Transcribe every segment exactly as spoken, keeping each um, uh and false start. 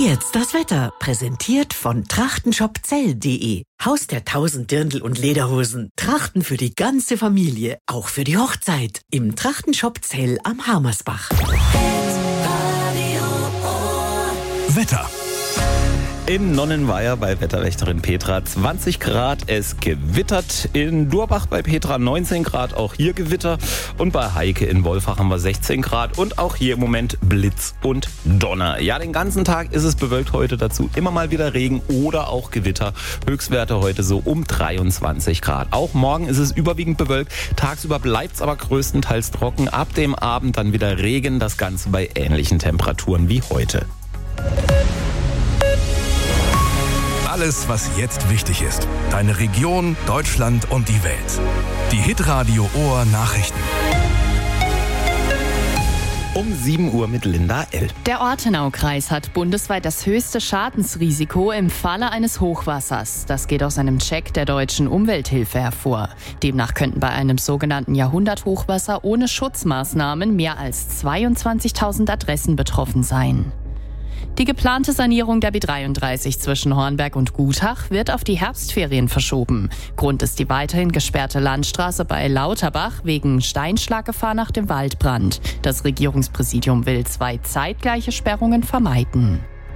Jetzt das Wetter, präsentiert von trachtenshopzell punkt de. Haus der tausend Dirndl und Lederhosen. Trachten für die ganze Familie, auch für die Hochzeit. Im Trachtenshop Zell am Hamersbach. Wetter. In Nonnenweier bei Wetterwächterin Petra zwanzig Grad, es gewittert. In Durbach bei Petra neunzehn Grad, auch hier Gewitter. Und bei Heike in Wolfach haben wir sechzehn Grad und auch hier im Moment Blitz und Donner. Ja, den ganzen Tag ist es bewölkt heute, dazu immer mal wieder Regen oder auch Gewitter. Höchstwerte heute so um dreiundzwanzig Grad. Auch morgen ist es überwiegend bewölkt. Tagsüber bleibt es aber größtenteils trocken. Ab dem Abend dann wieder Regen, das Ganze bei ähnlichen Temperaturen wie heute. Alles, was jetzt wichtig ist. Deine Region, Deutschland und die Welt. Die Hitradio Ohr Nachrichten. Um sieben Uhr mit Linda L. Der Ortenaukreis hat bundesweit das höchste Schadensrisiko im Falle eines Hochwassers. Das geht aus einem Check der Deutschen Umwelthilfe hervor. Demnach könnten bei einem sogenannten Jahrhunderthochwasser ohne Schutzmaßnahmen mehr als zweiundzwanzigtausend Adressen betroffen sein. Die geplante Sanierung der B dreiunddreißig zwischen Hornberg und Gutach wird auf die Herbstferien verschoben. Grund ist die weiterhin gesperrte Landstraße bei Lauterbach wegen Steinschlaggefahr nach dem Waldbrand. Das Regierungspräsidium will zwei zeitgleiche Sperrungen vermeiden.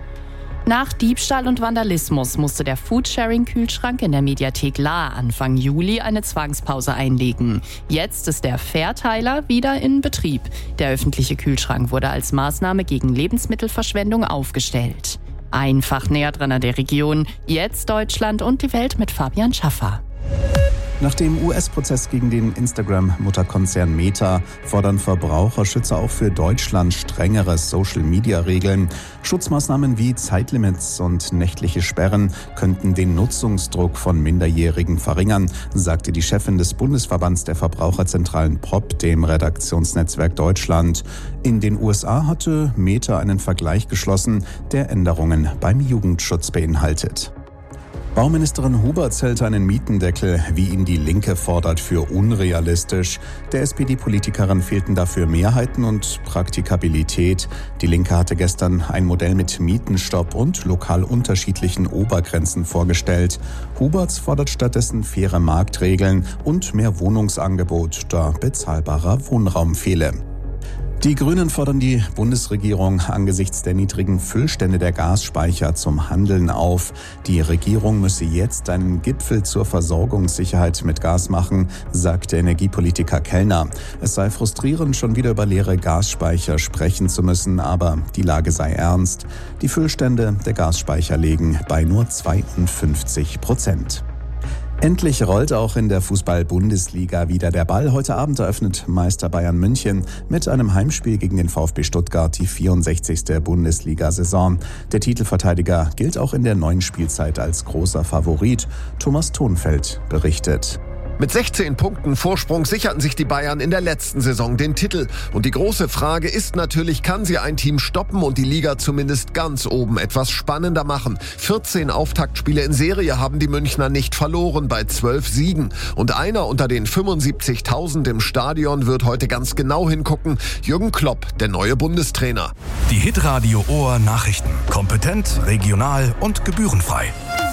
Nach Diebstahl und Vandalismus musste der Foodsharing-Kühlschrank in der Mediathek Lahr Anfang Juli eine Zwangspause einlegen. Jetzt ist der Verteiler wieder in Betrieb. Der öffentliche Kühlschrank wurde als Maßnahme gegen Lebensmittelverschwendung aufgestellt. Einfach näher dran an der Region. Jetzt Deutschland und die Welt mit Fabian Schaffer. Nach dem U S-Prozess gegen den Instagram-Mutterkonzern Meta fordern Verbraucherschützer auch für Deutschland strengere Social-Media-Regeln. Schutzmaßnahmen wie Zeitlimits und nächtliche Sperren könnten den Nutzungsdruck von Minderjährigen verringern, sagte die Chefin des Bundesverbands der Verbraucherzentralen P O P, dem Redaktionsnetzwerk Deutschland. In den U S A hatte Meta einen Vergleich geschlossen, der Änderungen beim Jugendschutz beinhaltet. Bauministerin Huberts hält einen Mietendeckel, wie ihn die Linke fordert, für unrealistisch. Der S P D-Politikerin fehlten dafür Mehrheiten und Praktikabilität. Die Linke hatte gestern ein Modell mit Mietenstopp und lokal unterschiedlichen Obergrenzen vorgestellt. Huberts fordert stattdessen faire Marktregeln und mehr Wohnungsangebot, da bezahlbarer Wohnraum fehle. Die Grünen fordern die Bundesregierung angesichts der niedrigen Füllstände der Gasspeicher zum Handeln auf. Die Regierung müsse jetzt einen Gipfel zur Versorgungssicherheit mit Gas machen, sagte Energiepolitiker Kellner. Es sei frustrierend, schon wieder über leere Gasspeicher sprechen zu müssen, aber die Lage sei ernst. Die Füllstände der Gasspeicher liegen bei nur zweiundfünfzig Prozent. Endlich rollt auch in der Fußball-Bundesliga wieder der Ball. Heute Abend eröffnet Meister Bayern München mit einem Heimspiel gegen den VfB Stuttgart die vierundsechzigste Bundesliga-Saison. Der Titelverteidiger gilt auch in der neuen Spielzeit als großer Favorit. Thomas Thonfeld berichtet. Mit sechzehn Punkten Vorsprung sicherten sich die Bayern in der letzten Saison den Titel. Und die große Frage ist natürlich, kann sie ein Team stoppen und die Liga zumindest ganz oben etwas spannender machen? vierzehn Auftaktspiele in Serie haben die Münchner nicht verloren bei zwölf Siegen. Und einer unter den fünfundsiebzigtausend im Stadion wird heute ganz genau hingucken. Jürgen Klopp, der neue Bundestrainer. Die Hitradio Ohr Nachrichten. Kompetent, regional und gebührenfrei.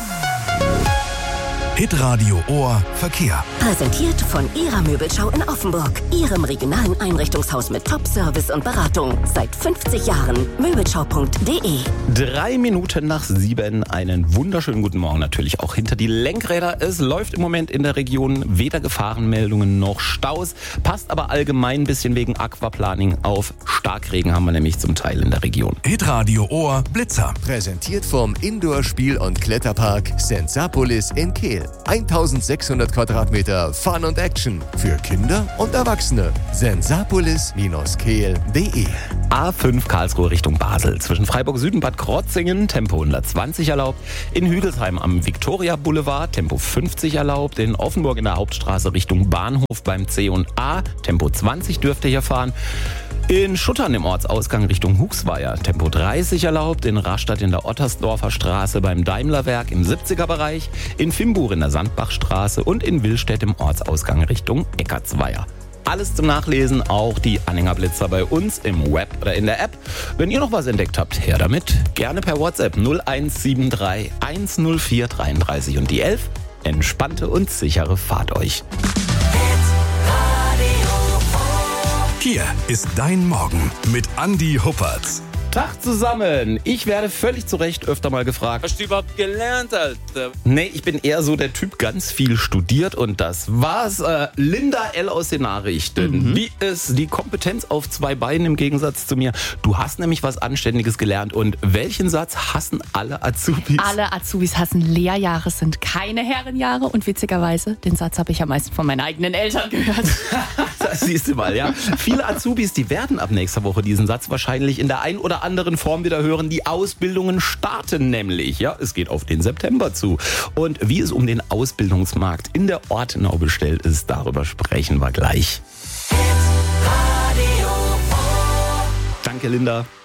Hitradio Ohr Verkehr. Präsentiert von Ihrer Möbelschau in Offenburg. Ihrem regionalen Einrichtungshaus mit Top-Service und Beratung. Seit fünfzig Jahren. Möbelschau punkt de. Drei Minuten nach sieben. Einen wunderschönen guten Morgen natürlich auch hinter die Lenkräder. Es läuft im Moment in der Region weder Gefahrenmeldungen noch Staus. Passt aber allgemein ein bisschen wegen Aquaplaning auf. Starkregen haben wir nämlich zum Teil in der Region. Hitradio Ohr Blitzer. Präsentiert vom Indoor-Spiel- und Kletterpark Sensapolis in Kehl. eintausendsechshundert Quadratmeter Fun und Action für Kinder und Erwachsene. sensapolis Bindestrich kehl punkt de. A fünf Karlsruhe Richtung Basel. Zwischen Freiburg Süden Bad Krotzingen Tempo hundertzwanzig erlaubt. In Hügelsheim am Viktoria Boulevard Tempo fünfzig erlaubt. In Offenburg in der Hauptstraße Richtung Bahnhof beim C und A Tempo zwanzig dürfte hier fahren. In Schuttern im Ortsausgang Richtung Huxweier Tempo dreißig erlaubt. In Rastatt in der Ottersdorfer Straße beim Daimlerwerk im siebziger Bereich. In Fimburg in der Sandbachstraße und in Willstedt im Ortsausgang Richtung Eckartsweier. Alles zum Nachlesen, auch die Anhängerblitzer bei uns im Web oder in der App. Wenn ihr noch was entdeckt habt, her damit. Gerne per WhatsApp null eins sieben drei eins null vier dreiunddreißig und die elf. Entspannte und sichere Fahrt euch. Hier ist dein Morgen mit Andi Huppertz. Tag zusammen. Ich werde völlig zu Recht öfter mal gefragt. Hast du überhaupt gelernt, Alter? Nee, ich bin eher so der Typ, ganz viel studiert und das war's. Äh, Linda L. aus den Nachrichten. Mhm. Die ist die Kompetenz auf zwei Beinen im Gegensatz zu mir. Du hast nämlich was Anständiges gelernt und welchen Satz hassen alle Azubis? Alle Azubis hassen Lehrjahre, sind keine Herrenjahre und witzigerweise, den Satz habe ich am meisten von meinen eigenen Eltern gehört. Das siehst du mal, ja. Viele Azubis, die werden ab nächster Woche diesen Satz wahrscheinlich in der einen oder anderen Form wieder hören. Die Ausbildungen starten nämlich. Ja, es geht auf den September zu. Und wie es um den Ausbildungsmarkt in der Ortenau bestellt ist, darüber sprechen wir gleich. Danke, Linda.